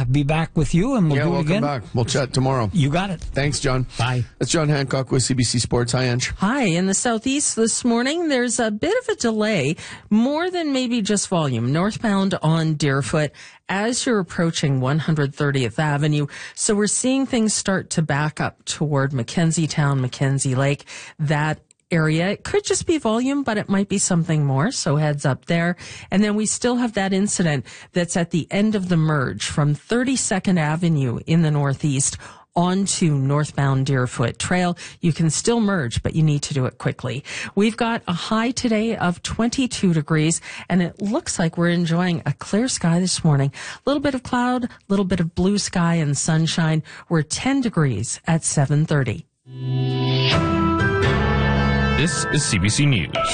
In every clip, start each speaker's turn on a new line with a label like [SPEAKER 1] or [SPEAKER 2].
[SPEAKER 1] be back with you, and we'll do it again.
[SPEAKER 2] Welcome back. We'll chat tomorrow.
[SPEAKER 1] You got it.
[SPEAKER 2] Thanks, John.
[SPEAKER 1] Bye.
[SPEAKER 2] That's John Hancock with CBC Sports. Hi, Ange.
[SPEAKER 3] Hi. In the southeast this morning, there's a bit of a delay, more than maybe just volume, northbound on Deerfoot as you're approaching 130th Avenue. So we're seeing things start to back up toward Mackenzie Town, Mackenzie Lake, that area. It could just be volume, but it might be something more, so heads up there. And then we still have that incident that's at the end of the merge from 32nd Avenue in the northeast onto northbound Deerfoot Trail. You can still merge, but you need to do it quickly. We've got a high today of 22 degrees, and it looks like we're enjoying a clear sky this morning. A little bit of cloud, a little bit of blue sky and sunshine. We're 10 degrees at 7:30.
[SPEAKER 4] This is CBC News.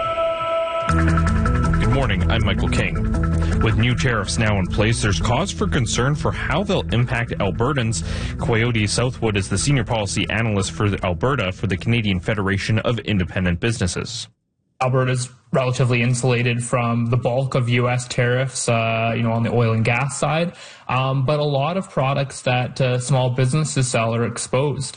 [SPEAKER 4] Good morning, I'm Michael King. With new tariffs now in place, there's cause for concern for how they'll impact Albertans. Coyote Southwood is the senior policy analyst for Alberta for the Canadian Federation of Independent Businesses.
[SPEAKER 5] Alberta's relatively insulated from the bulk of U.S. tariffs, on the oil and gas side. But a lot of products that small businesses sell are exposed.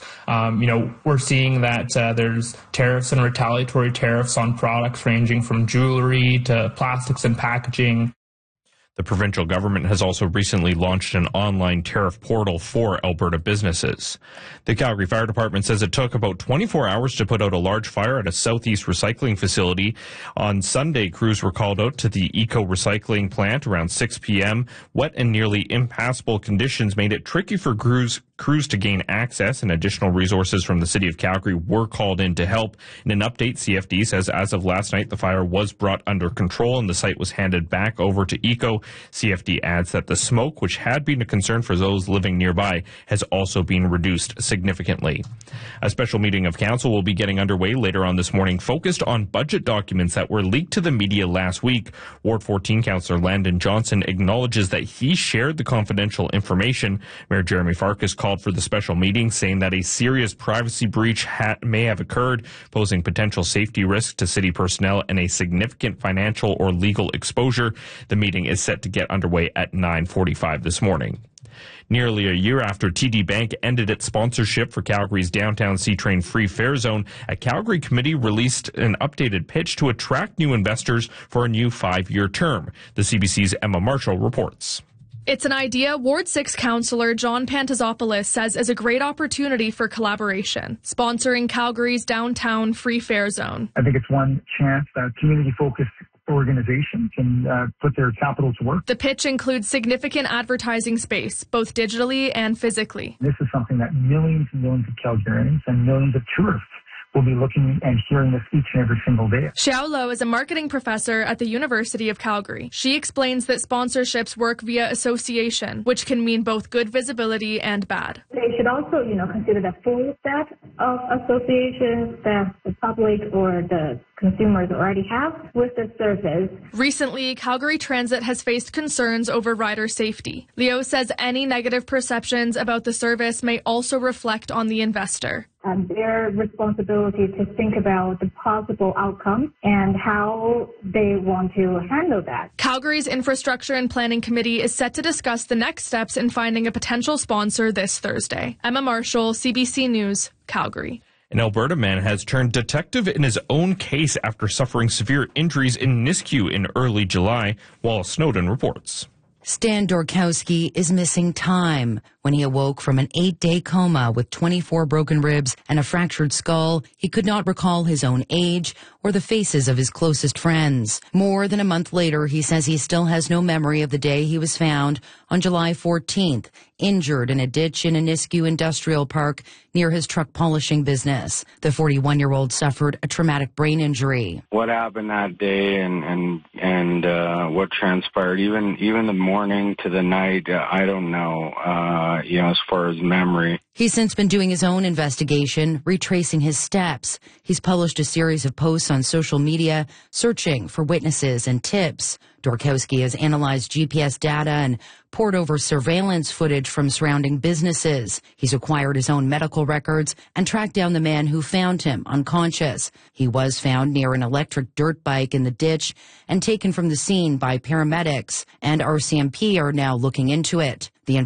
[SPEAKER 5] We're seeing that there's tariffs and retaliatory tariffs on products ranging from jewelry to plastics and packaging.
[SPEAKER 4] The provincial government has also recently launched an online tariff portal for Alberta businesses. The Calgary Fire Department says it took about 24 hours to put out a large fire at a southeast recycling facility. On Sunday, crews were called out to the Eco Recycling plant around 6 p.m. Wet and nearly impassable conditions made it tricky for crews to gain access, and additional resources from the City of Calgary were called in to help. In an update, CFD says as of last night, the fire was brought under control and the site was handed back over to Eco. CFD adds that the smoke, which had been a concern for those living nearby, has also been reduced significantly. A special meeting of council will be getting underway later on this morning, focused on budget documents that were leaked to the media last week. Ward 14 Councillor Landon Johnson acknowledges that he shared the confidential information. Mayor Jeremy Farkas called for the special meeting, saying that a serious privacy breach may have occurred, posing potential safety risks to city personnel and a significant financial or legal exposure. The meeting is set to get underway at 9:45 this morning. Nearly a year after TD Bank ended its sponsorship for Calgary's downtown C-Train free fare zone, a Calgary committee released an updated pitch to attract new investors for a new 5-year term. The CBC's Emma Marshall reports.
[SPEAKER 6] It's an idea Ward 6 councillor John Pantazopoulos says is a great opportunity for collaboration, sponsoring Calgary's downtown free fare zone.
[SPEAKER 7] I think it's one chance that community-focused organizations can put their capital to work.
[SPEAKER 6] The pitch includes significant advertising space, both digitally and physically.
[SPEAKER 7] This is something that millions and millions of Calgarians and millions of tourists will be looking and hearing this each and every single day.
[SPEAKER 6] Xiao Lo is a marketing professor at the University of Calgary. She explains that sponsorships work via association, which can mean both good visibility and bad.
[SPEAKER 8] They should also, consider the full set of associations that the public or the consumers already have with the service.
[SPEAKER 6] Recently, Calgary Transit has faced concerns over rider safety. Leo says any negative perceptions about the service may also reflect on the investor.
[SPEAKER 8] Their responsibility to think about the possible outcome and how they want to handle that.
[SPEAKER 6] Calgary's Infrastructure and Planning Committee is set to discuss the next steps in finding a potential sponsor this Thursday. Emma Marshall, CBC News, Calgary.
[SPEAKER 4] An Alberta man has turned detective in his own case after suffering severe injuries in Nisku in early July, Wallace Snowden reports.
[SPEAKER 9] Stan Dorkowski is missing time. When he awoke from an 8-day coma with 24 broken ribs and a fractured skull, he could not recall his own age or the faces of his closest friends. More than a month later, he says he still has no memory of the day he was found on July 14th, injured in a ditch in a Nisku industrial park near his truck polishing business. The 41-year-old suffered a traumatic brain injury.
[SPEAKER 10] What happened that day and what transpired, even the morning to the night, I don't know, as far as memory.
[SPEAKER 9] He's since been doing his own investigation, retracing his steps. He's published a series of posts on social media, searching for witnesses and tips. Dorkowski has analyzed GPS data and poured over surveillance footage from surrounding businesses. He's acquired his own medical records and tracked down the man who found him unconscious. He was found near an electric dirt bike in the ditch and taken from the scene by paramedics, and RCMP are now looking into it. The